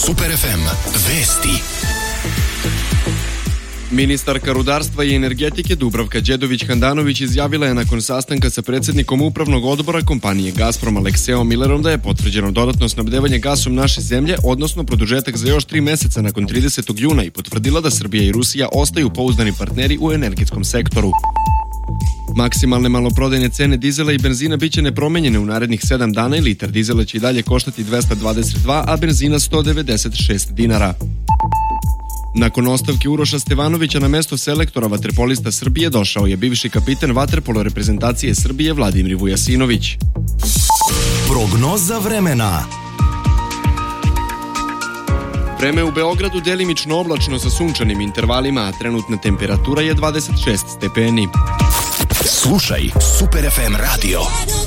Super FM vesti. Ministarka rudarstva i energetike Dubravka Đedović-Handanović izjavila je nakon sastanka sa predsjednikom upravnog odbora kompanije Gazprom Alekseom Millerom da je potvrđeno dodatno snabdevanje gasom naše zemlje, odnosno produžetak za još 3 meseca nakon 30. juna i potvrdila da Srbija i Rusija ostaju pouzdani partneri u energetskom sektoru. Maksimalne maloprodajne cene dizela i benzina biće nepromenjene u narednih 7 dana i litar dizela će i dalje koštati 222, a benzina 196 dinara. Nakon ostavke Uroša Stevanovića na mesto selektora vaterpolista Srbije došao je bivši kapitan vaterpolo reprezentacije Srbije Vladimir Vujasinović. Prognoza vremena. Vreme u Beogradu delimično oblačno sa sunčanim intervalima, a trenutna temperatura je 26 stepeni. Slušaj Super FM radio.